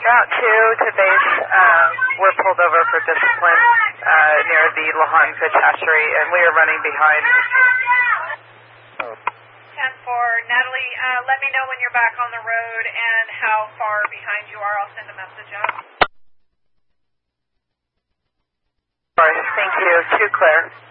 Route 2 to base. We're pulled over for discipline near the Lahan Fish Hatchery, and we are running behind. 10-4. Natalie, let me know when you're back on the road and how far behind you are. I'll send a message out. Sorry, thank you. 2 clear.